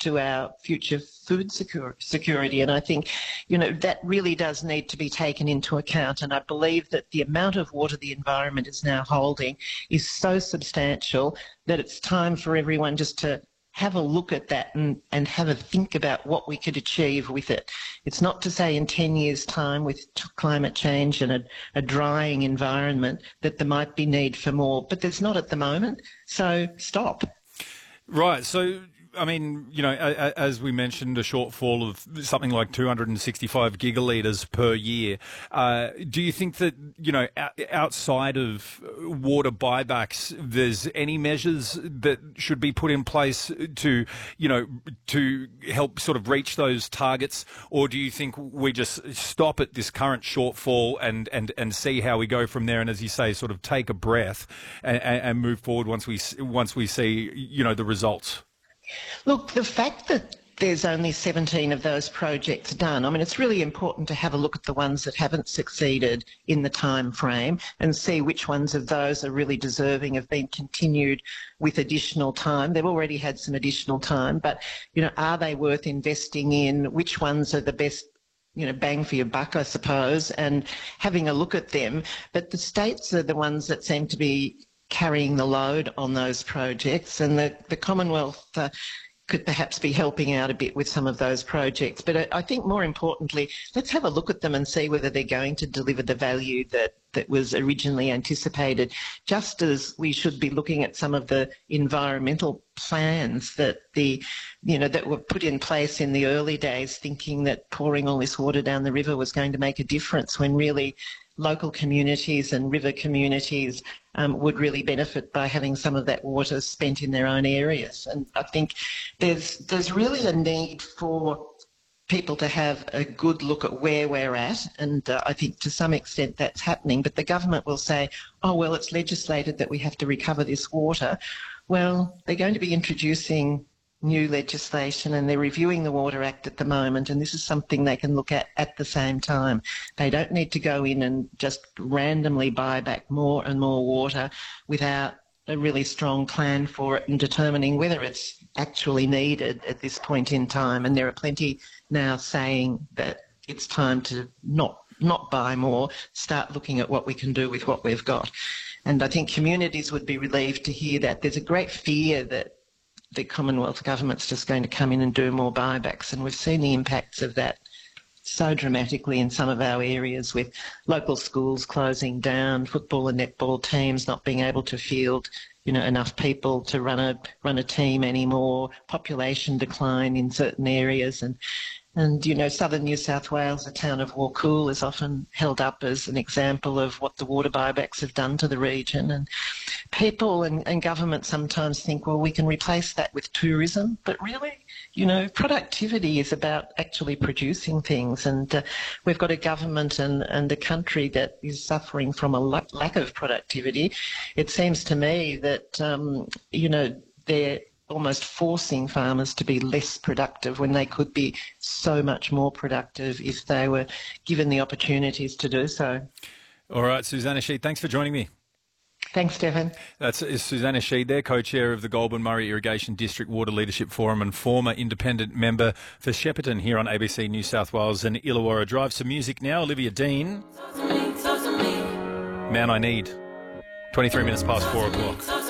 to our future food security. And I think, you know, that really does need to be taken into account. And I believe that the amount of water the environment is now holding is so substantial that it's time for everyone just to have a look at that and have a think about what we could achieve with it. It's not to say in 10 years' time with climate change and a drying environment that there might be need for more, but there's not at the moment, so stop. Right, so I mean, you know, as we mentioned, a shortfall of something like 265 gigalitres per year. Do you think that, you know, outside of water buybacks, there's any measures that should be put in place to, you know, to help sort of reach those targets? Or do you think we just stop at this current shortfall and see how we go from there? And as you say, sort of take a breath and move forward once we see, you know, the results? Look, the fact that there's only 17 of those projects done, I mean, it's really important to have a look at the ones that haven't succeeded in the time frame and see which ones of those are really deserving of being continued with additional time. They've already had some additional time, but, you know, are they worth investing in? Which ones are the best, you know, bang for your buck, I suppose, and having a look at them. But the states are the ones that seem to be carrying the load on those projects, and the Commonwealth could perhaps be helping out a bit with some of those projects. But I think more importantly, let's have a look at them and see whether they're going to deliver the value that was originally anticipated, just as we should be looking at some of the environmental plans that that were put in place in the early days, thinking that pouring all this water down the river was going to make a difference, when really local communities and river communities would really benefit by having some of that water spent in their own areas. And I think there's really a need for people to have a good look at where we're at, and I think to some extent that's happening. But the government will say, oh, well, it's legislated that we have to recover this water. Well, they're going to be introducing new legislation, and they're reviewing the Water Act at the moment, and this is something they can look at the same time. They don't need to go in and just randomly buy back more and more water without a really strong plan for it and determining whether it's actually needed at this point in time. And there are plenty now saying that it's time to not buy more, start looking at what we can do with what we've got. And I think communities would be relieved to hear that. There's a great fear that the Commonwealth government's just going to come in and do more buybacks, and we've seen the impacts of that so dramatically in some of our areas, with local schools closing down, football and netball teams not being able to field, you know, enough people to run a team anymore, population decline in certain areas, and you know, southern New South Wales, the town of Warcool, is often held up as an example of what the water buybacks have done to the region. And people and government sometimes think, well, we can replace that with tourism, but really, you know, productivity is about actually producing things, and we've got a government and a country that is suffering from a lack of productivity. It seems to me that, you know, they're almost forcing farmers to be less productive when they could be so much more productive if they were given the opportunities to do so. All right, Susannah Sheed, thanks for joining me. Thanks, Stefan. That's Susannah Sheed there, co-chair of the Goulburn Murray Irrigation District Water Leadership Forum and former independent member for Shepparton here on ABC New South Wales and Illawarra Drive. Some music now, Olivia Dean. Man I Need. 23 minutes past 4 o'clock.